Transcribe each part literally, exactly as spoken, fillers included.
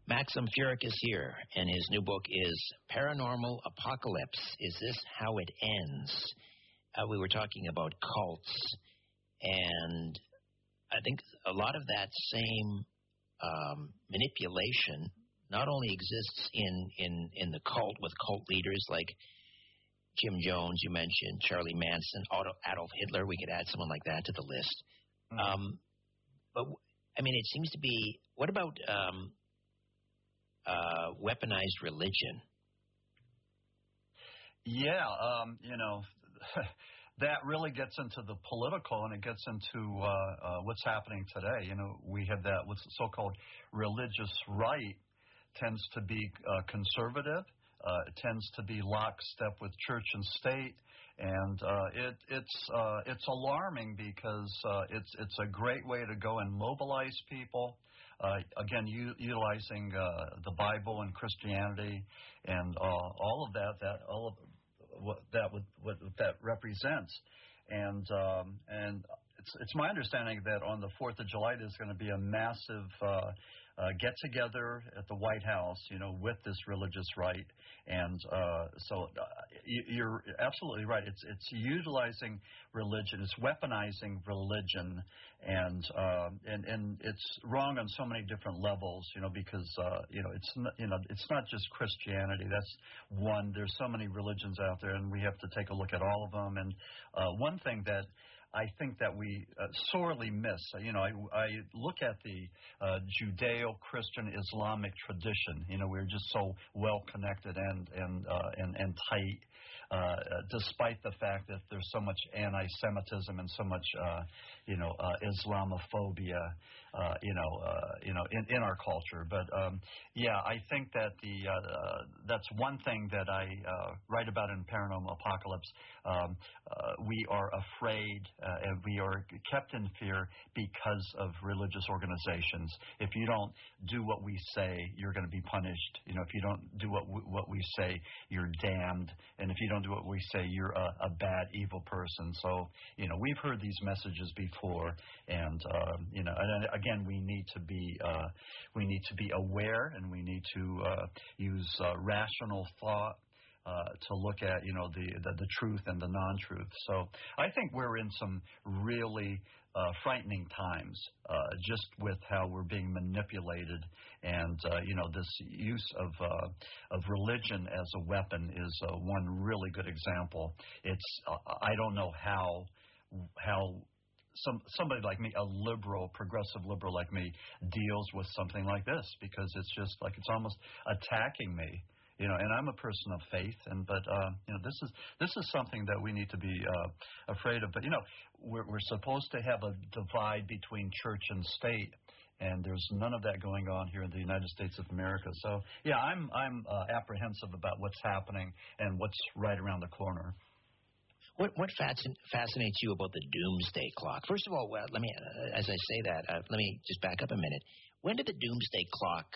Maxim Furyk is here, and his new book is Paranormal Apocalypse. Is This How It Ends? Uh, we were talking about cults, and I think a lot of that same um, manipulation not only exists in, in, in the cult with cult leaders like Jim Jones, you mentioned, Charlie Manson, Adolf Hitler. We could add someone like that to the list. Mm-hmm. Um, but, I mean, it seems to be, what about um, uh, weaponized religion? Yeah, um, you know, that really gets into the political, and it gets into uh, uh, what's happening today. You know, we have that what's so-called religious right tends to be uh, conservative. Uh, it tends to be lockstep with church and state, and uh, it, it's uh, it's alarming because uh, it's it's a great way to go and mobilize people. Uh, again, u- utilizing uh, the Bible and Christianity and uh, all of that that all of what that would what that represents, and um, and it's it's my understanding that on the fourth of July there's going to be a massive uh, uh, get together at the White House, you know, with this religious right, and uh, so uh, you're absolutely right. It's it's utilizing religion, it's weaponizing religion, and uh, and and it's wrong on so many different levels, you know, because uh, you know it's not, you know it's not just Christianity. That's one. There's so many religions out there, and we have to take a look at all of them. And uh, one thing that I think that we uh, sorely miss. You know, I, I look at the uh, Judeo-Christian Islamic tradition. You know, we're just so well connected and and uh, and, and tight, uh, despite the fact that there's so much anti-Semitism and so much, uh, you know, uh, Islamophobia, uh, you know, uh, you know, in, in our culture. But um, yeah, I think that the uh, uh, that's one thing that I uh, write about in Paranormal Apocalypse. Um, uh, we are afraid. Uh, and we are kept in fear because of religious organizations. If you don't do what we say, you're going to be punished. You know, if you don't do what we, what we say, you're damned. And if you don't do what we say, you're a, a bad, evil person. So, you know, we've heard these messages before, and uh, you know, and again, we need to be uh, we need to be aware, and we need to uh, use uh, rational thought. Uh, to look at, you know, the, the the truth and the non-truth. So I think we're in some really uh, frightening times, uh, just with how we're being manipulated, and uh, you know, this use of uh, of religion as a weapon is uh, one really good example. It's uh, I don't know how how. Some somebody like me, a liberal, progressive liberal like me, deals with something like this, because it's just like it's almost attacking me. You know, and I'm a person of faith, and but uh, you know, this is this is something that we need to be uh, afraid of. But you know, we're we're supposed to have a divide between church and state, and there's none of that going on here in the United States of America. So yeah, I'm I'm uh, apprehensive about what's happening and what's right around the corner. What what fascinates you about the doomsday clock? First of all, well, let me, uh, as I say that, uh, let me just back up a minute. When did the doomsday clock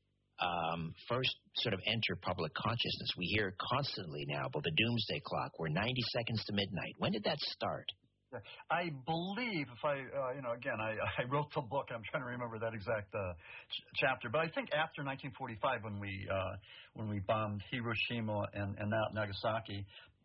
Um, first sort of enter public consciousness? We hear constantly now about the doomsday clock. We're ninety seconds to midnight. When did that start? I believe, if I, uh, you know, again, I, I wrote the book. I'm trying to remember that exact uh, ch- chapter. But I think after nineteen forty-five, when we uh, when we bombed Hiroshima and, and Nagasaki,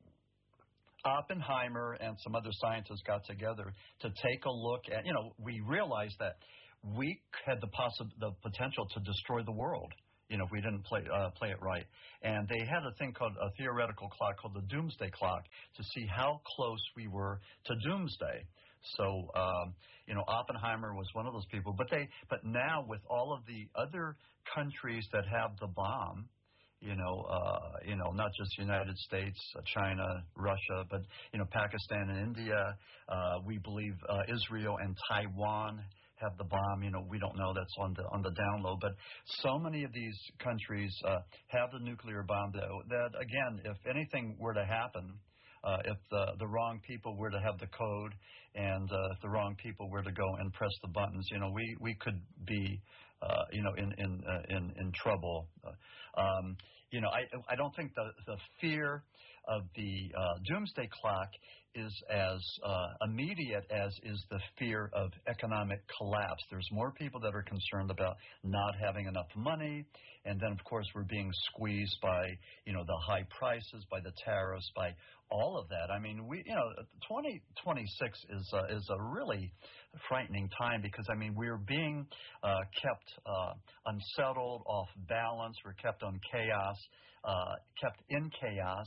Oppenheimer and some other scientists got together to take a look at, you know, we realized that we had the possi- the potential to destroy the world, you know, if we didn't play uh, play it right. And they had a thing called a theoretical clock called the doomsday clock to see how close we were to doomsday. So, um, you know, Oppenheimer was one of those people. But they, but now with all of the other countries that have the bomb, you know, uh, you know, not just the United States, uh, China, Russia, but, you know, Pakistan and India, uh, we believe uh, Israel and Taiwan have the bomb. You know, we don't know. That's on the on the down low. But so many of these countries uh, have the nuclear bomb that, that, again, if anything were to happen, uh, if the, the wrong people were to have the code, and uh, if the wrong people were to go and press the buttons, you know, we, we could be, uh, you know, in in, uh, in in trouble. Uh, um, you know, I I don't think the the fear of the uh, doomsday clock is as uh, immediate as is the fear of economic collapse. There's more people that are concerned about not having enough money, and then of course we're being squeezed by, you know, the high prices, by the tariffs, by all of that. I mean, we, you know, twenty twenty-six is uh, is a really frightening time because, I mean, we're being uh, kept uh, unsettled, off balance. We're kept on chaos, uh, kept in chaos.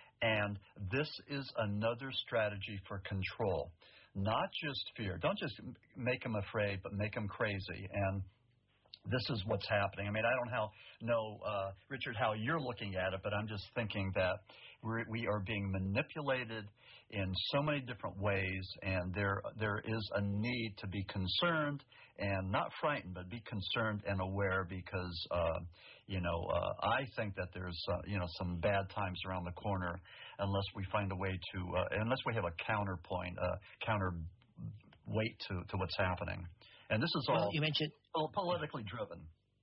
And this is another strategy for control, not just fear. Don't just make them afraid, but make them crazy. And this is what's happening. I mean, I don't how, know, uh, Richard, how you're looking at it, but I'm just thinking that we're, we are being manipulated in so many different ways, and there there is a need to be concerned and not frightened, but be concerned and aware because, uh, you know, uh, I think that there's, uh, you know, some bad times around the corner unless we find a way to, uh, unless we have a counterpoint, uh, counter weight to, to what's happening. And this is all well, you mentioned, all politically driven.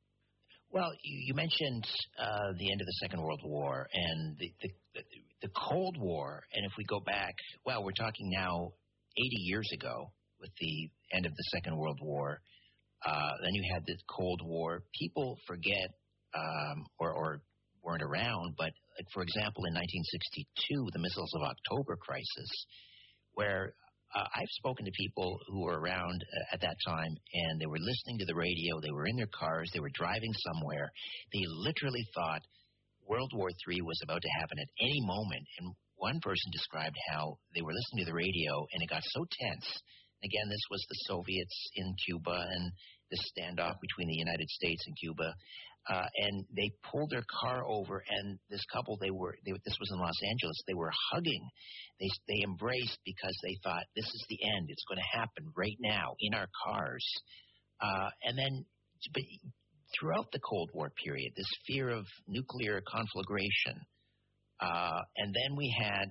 Well, you, you mentioned uh, the end of the Second World War and the, the, the Cold War. And if we go back, well, we're talking now eighty years ago with the end of the Second World War. Uh, then you had the Cold War. People forget um, or, or weren't around, but like, for example, in nineteen sixty-two, the Missiles of October crisis, where Uh, I've spoken to people who were around uh, at that time, and they were listening to the radio. They were in their cars. They were driving somewhere. They literally thought World War Three was about to happen at any moment. And one person described how they were listening to the radio, and it got so tense. Again, this was the Soviets in Cuba and the standoff between the United States and Cuba. Uh, and they pulled their car over, and this couple, they were, they, this was in Los Angeles, they were hugging. They, they embraced because they thought, this is the end. It's going to happen right now in our cars. Uh, and then, but throughout the Cold War period, this fear of nuclear conflagration. Uh, and then we had,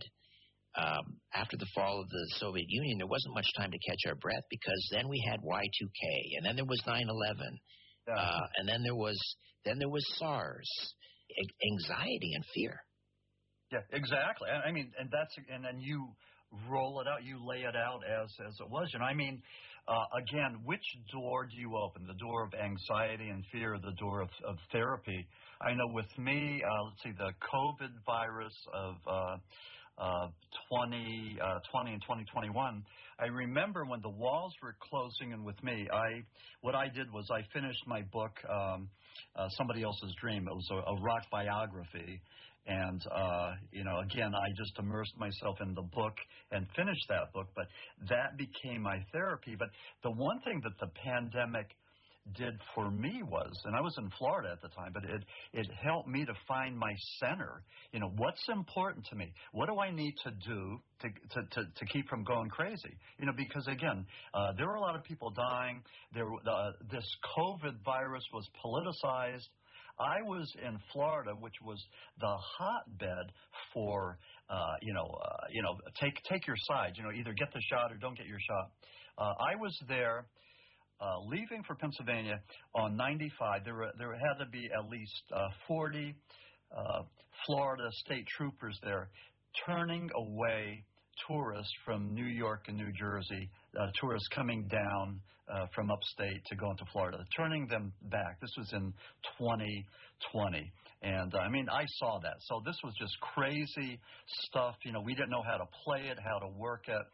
um, after the fall of the Soviet Union, there wasn't much time to catch our breath because then we had Y two K, and then there was nine eleven. Yeah. Uh, and then there was then there was SARS, a- anxiety and fear. Yeah, exactly. I mean, and that's and then you roll it out, you lay it out as as it was. And I mean, uh, again, which door do you open? The door of anxiety and fear, or the door of, of therapy? I know with me, uh, let's see, the COVID virus of uh, uh, twenty twenty and twenty twenty-one. I remember when the walls were closing in with me, I what I did was I finished my book, um, uh, Somebody Else's Dream. It was a, a rock biography. And, uh, you know, again, I just immersed myself in the book and finished that book. But that became my therapy. But the one thing that the pandemic did for me was, and I was in Florida at the time, but it it helped me to find my center. You know, what's important to me? What do I need to do to to to, to keep from going crazy? You know, because again, uh, there were a lot of people dying. There, uh, this COVID virus was politicized. I was in Florida, which was the hotbed for, uh, you know, uh, you know, take take your side. You know, either get the shot or don't get your shot. Uh, I was there. Uh, leaving for Pennsylvania on ninety-five, there were, there had to be at least uh, forty uh, Florida state troopers there turning away tourists from New York and New Jersey, uh, tourists coming down uh, from upstate to go into Florida, turning them back. This was in twenty twenty. And, uh, I mean, I saw that. So this was just crazy stuff. You know, we didn't know how to play it, how to work it.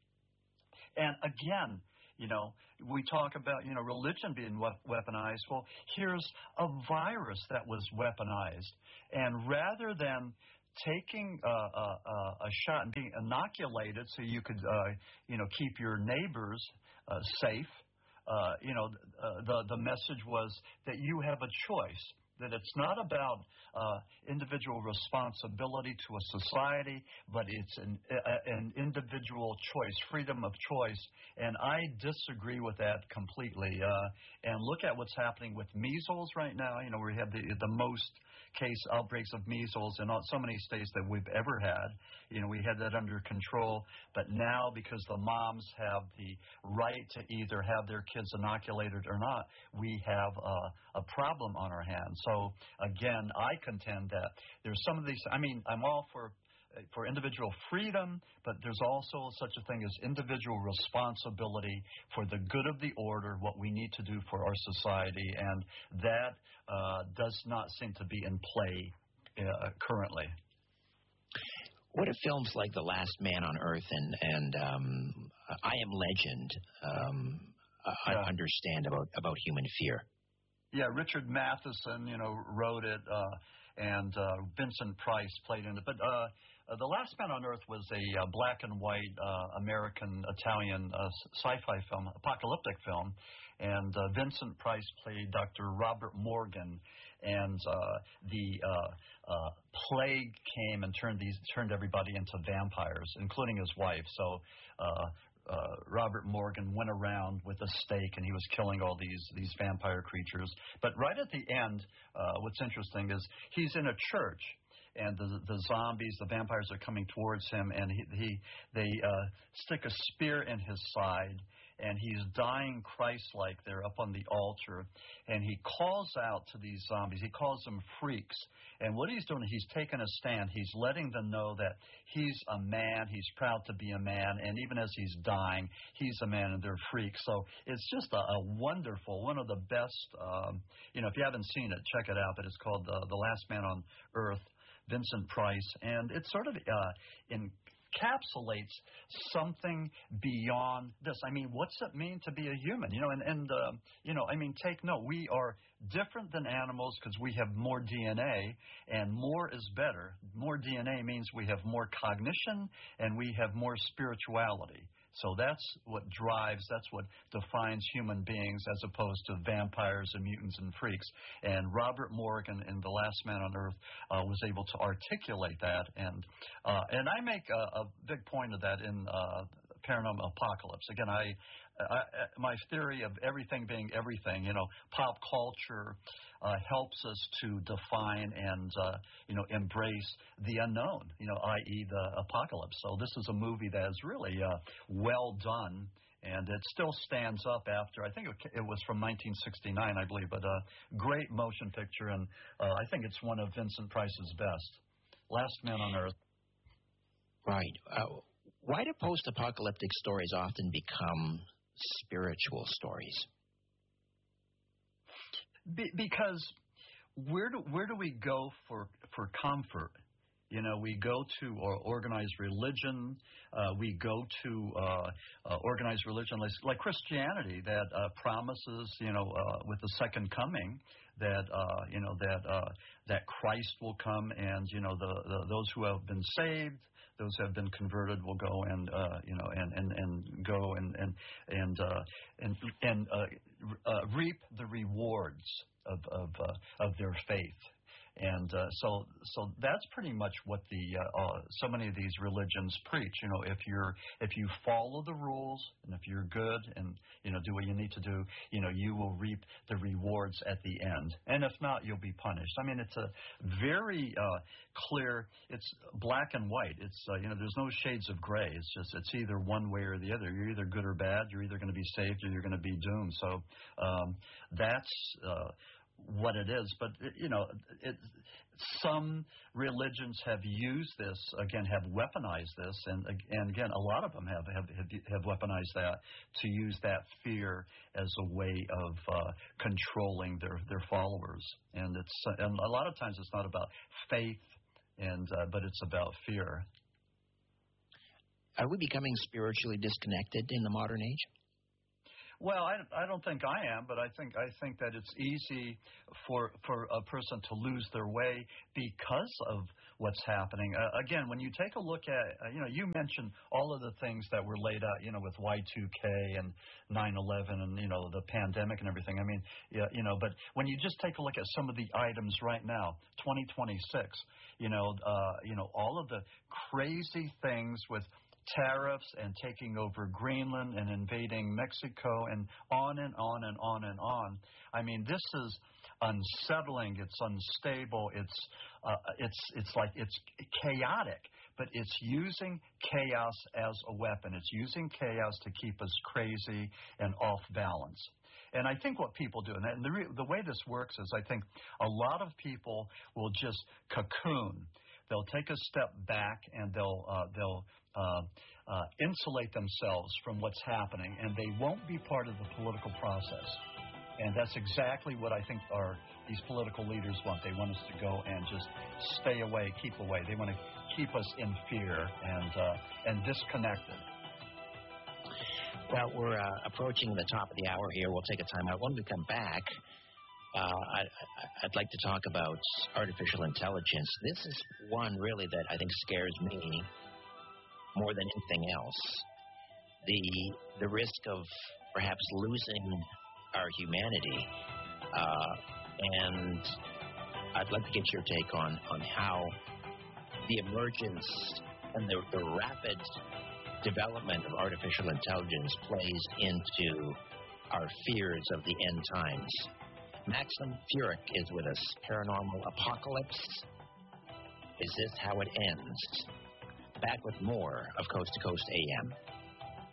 And, again, you know, we talk about, you know, religion being weaponized. Well, here's a virus that was weaponized. And rather than taking uh, a, a shot and being inoculated so you could, uh, you know, keep your neighbors uh, safe, uh, you know, uh, the, the message was that you have a choice, that it's not about uh, individual responsibility to a society, but it's an, a, an individual choice, freedom of choice. And I disagree with that completely. Uh, and look at what's happening with measles right now. You know, we have the, the most case outbreaks of measles in all, so many states that we've ever had. You know, we had that under control. But now, because the moms have the right to either have their kids inoculated or not, we have a, a problem on our hands. so, again, I contend that there's some of these, I mean, I'm all for for individual freedom, but there's also such a thing as individual responsibility for the good of the order, what we need to do for our society, and that uh, does not seem to be in play uh, currently. What do films like The Last Man on Earth and, and um, I Am Legend um, yeah. uh, understand about, about human fear? Yeah, Richard Matheson, you know, wrote it, uh, and uh, Vincent Price played in it. But uh, uh, The Last Man on Earth was a uh, black and white uh, American-Italian uh, sci-fi film, apocalyptic film, and uh, Vincent Price played Doctor Robert Morgan, and uh, the uh, uh, plague came and turned these turned everybody into vampires, including his wife. So. Uh, Uh, Robert Morgan went around with a stake, and he was killing all these these vampire creatures. But right at the end, uh, what's interesting is he's in a church, and the the zombies, the vampires, are coming towards him, and he, he they uh, stick a spear in his side, and he's dying Christ-like there up on the altar, and he calls out to these zombies. He calls them freaks. And what he's doing, he's taking a stand. He's letting them know that he's a man. He's proud to be a man. And even as he's dying, he's a man and they're freaks. So it's just a, a wonderful, one of the best, um, you know, if you haven't seen it, check it out. But it's called uh, The Last Man on Earth, Vincent Price. And it sort of uh, encapsulates something beyond this. I mean, what's it mean to be a human? You know, and, and uh, you know, I mean, take note. We are different than animals because we have more D N A, and more is better. More D N A means we have more cognition and we have more spirituality. So that's what drives, that's what defines human beings as opposed to vampires and mutants and freaks. And Robert Morgan in The Last Man on Earth uh, was able to articulate that. And uh, and I make a, a big point of that in uh, Paranormal Apocalypse. Again, I, I my theory of everything being everything, you know, pop culture uh, helps us to define and, uh, you know, embrace the unknown, you know, that is the apocalypse. So this is a movie that is really uh, well done, and it still stands up after, I think it, it was from nineteen sixty-nine, I believe, but a great motion picture, and uh, I think it's one of Vincent Price's best. Last Man on Earth. Right. Uh, why do post-apocalyptic stories often become spiritual stories? Be, because where do where do we go for for comfort? You know, we go to uh, organized religion. Uh, we go to uh, uh, organized religion like, like Christianity that uh, promises, you know, uh, with the second coming, that uh, you know that uh, that Christ will come, and you know the, the those who have been saved, those who have been converted will go and uh, you know and, and, and go and and and uh, and, and uh, uh, reap the rewards of of, uh, of their faith. And uh, so, so that's pretty much what the uh, uh, so many of these religions preach. You know, if you're if you follow the rules and if you're good and you know do what you need to do, you know, you will reap the rewards at the end. And if not, you'll be punished. I mean, it's a very uh, clear. It's black and white. It's uh, you know, there's no shades of gray. It's just it's either one way or the other. You're either good or bad. You're either going to be saved or you're going to be doomed. So um, that's. Uh, what it is, but you know, it, some religions have used this again, have weaponized this, and and again, a lot of them have have have weaponized that to use that fear as a way of uh, controlling their their followers, and it's and a lot of times it's not about faith, and uh, but it's about fear. Are we becoming spiritually disconnected in the modern age? Well, I, I don't think I am, but I think I think that it's easy for for a person to lose their way because of what's happening. Uh, again, when you take a look at, uh, you know, you mentioned all of the things that were laid out, you know, with Y two K and nine eleven and, you know, the pandemic and everything. I mean, yeah, you know, but when you just take a look at some of the items right now, twenty twenty-six, you know, uh, you know, all of the crazy things with tariffs and taking over Greenland and invading Mexico and on and on and on and on. I mean, this is unsettling. It's unstable. It's uh, it's it's like it's chaotic. But it's using chaos as a weapon. It's using chaos to keep us crazy and off balance. And I think what people do, and the, re- the way this works is I think a lot of people will just cocoon. They'll take a step back and they'll uh, they'll uh, uh, insulate themselves from what's happening, and they won't be part of the political process. And that's exactly what I think our these political leaders want. They want us to go and just stay away, keep away. They want to keep us in fear and uh, and disconnected. Well, we're uh, approaching the top of the hour here. We'll take a time out. When we come back, uh, I, I'd like to talk about artificial intelligence. This is one really that I think scares me more than anything else. The the risk of perhaps losing our humanity, uh, and I'd like to get your take on, on how the emergence and the, the rapid development of artificial intelligence plays into our fears of the end times. Maxim Furyk is with us. Paranormal Apocalypse. Is this how it ends? Back with more of Coast to Coast A M.